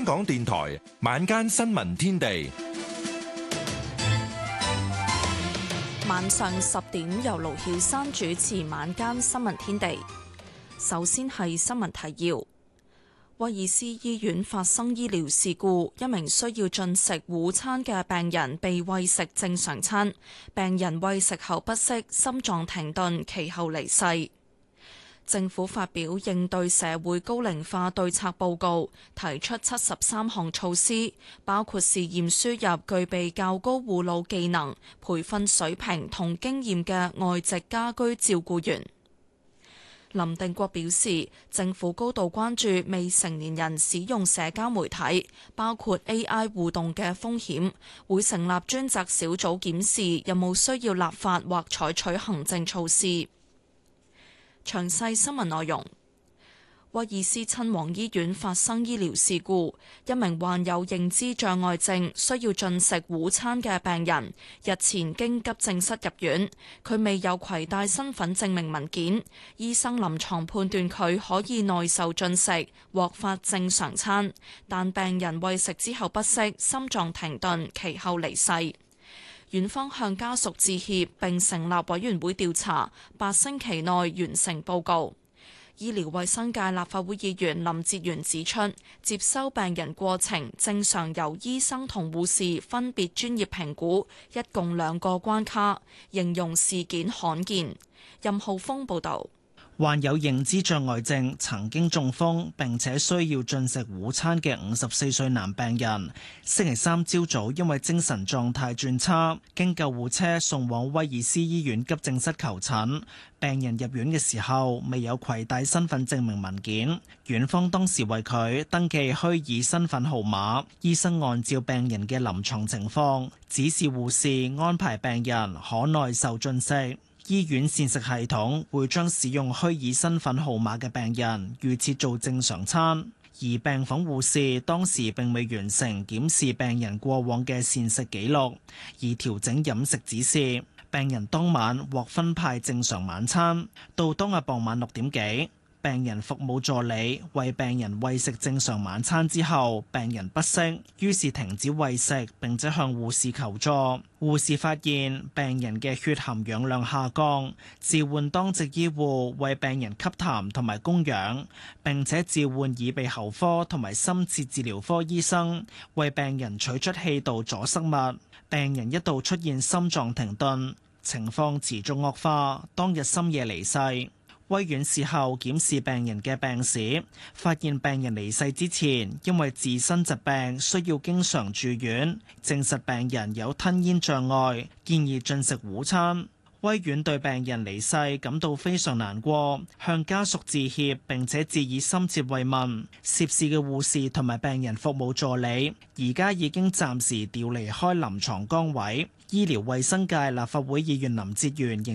香港電台晚間新聞天地， 晚上10點由盧曉山主持晚間新聞天地。首先係新聞提要：威爾斯醫院發生醫療事故，一名需要進食午餐嘅病人被餵食正常餐，病人餵食後不適，心臟停頓，其後離世。政府發表應對社會高齡化對策報告，提出73項措施，包括試驗輸入具備較高護老技能、培訓水平同經驗嘅外籍家居照顧員。林定國表示，政府高度關注未成年人使用社交媒體，包括 AI 互動嘅風險，會成立專責小組檢視有冇需要立法或採取行政措施。詳細新聞內容：威爾斯親王醫院發生醫療事故，一名患有認知障礙症、需要進食午餐嘅病人，日前經急症室入院，佢未有攜帶身份證明文件，醫生臨床判斷佢可以耐受進食，獲發正常餐，但病人餵食之後不適，心臟停頓，其後離世。院方向家屬致歉，並成立委員會調查，8星期內完成報告。醫療衛生界立法會議員林哲玄指出，接收病人過程正常由醫生同護士分別專業評估，一共2個關卡，形容事件罕見。任浩峰報導。 患有認知障礙症、曾經中風並且需要進食午餐嘅54歲男病人，星期三朝早因為精神狀態轉差，經救護車送往威爾斯醫院急症室求診。病人入院嘅時候未有攜帶身份證明文件，院方當時為佢登記虛擬身份號碼。醫生按照病人嘅臨床情況，指示護士安排病人可耐受進食。醫院膳食系統會將使用虛擬身份號碼嘅病人預設做正常餐，而病房護士當時並未完成檢視病人過往嘅膳食記錄，而調整飲食指示。病人當晚獲分派正常晚餐，到當日傍晚6點幾，病人服務助理為病人餵食正常晚餐之後，病人不適，於是停止餵食並且向護士求助。護士發現病人嘅血含氧量下降，召喚當值醫護為病人吸痰同埋供氧，並且召喚耳鼻喉科同埋深切治療科醫生為病人取出氣道阻塞物。病人一度出現心臟停頓，情況持續惡化，當日深夜離世。威院事後檢視病人嘅病史，發現病人離世之前因為自身疾病需要經常住院，證實病人有吞咽障礙，建議進食午餐。威院對病人離世感到非常難過，向家屬致歉並且致以深切慰問。涉事嘅護士同埋病人服務助理而家已經暫時調離開臨床崗位。醫療衛生界立法會議員林哲玄